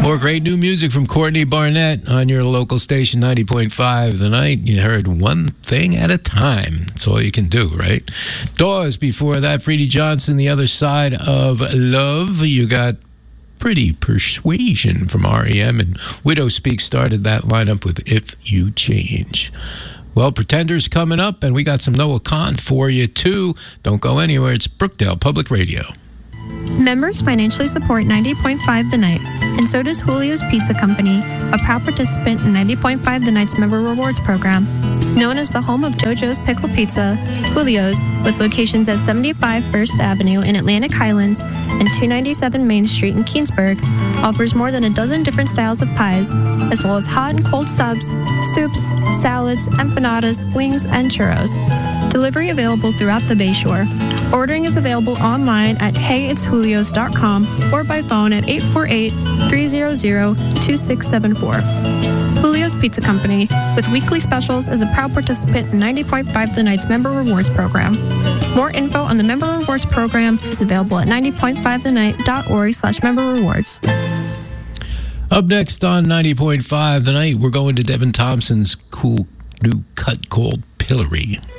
More great new music from Courtney Barnett on your local station 90.5 The Night. You heard One Thing at a Time. That's all you can do, right? Dawes before that, Freddie Johnson, The Other Side of Love. You got Pretty Persuasion from REM, and Widow Speak started that lineup with If You Change. Well, Pretenders coming up, and we got some Noah Kahn for you, too. Don't go anywhere. It's Brookdale Public Radio. Members financially support 90.5 The Night, and so does Julio's Pizza Company, a proud participant in 90.5 The Night's Member Rewards Program. Known as the home of JoJo's Pickle Pizza, Julio's, with locations at 75 First Avenue in Atlantic Highlands and 297 Main Street in Keansburg, offers more than a dozen different styles of pies, as well as hot and cold subs, soups, salads, empanadas, wings, and churros. Delivery available throughout the Bayshore. Ordering is available online at heyitsjulios.com or by phone at 848-300-2674. Julio's Pizza Company, with weekly specials, is a proud participant in 90.5 The Night's Member Rewards Program. More info on the Member Rewards Program is available at 90.5thennight.org/member rewards. Up next on 90.5 The Night, we're going to Devin Thompson's cool new cut called Pillory.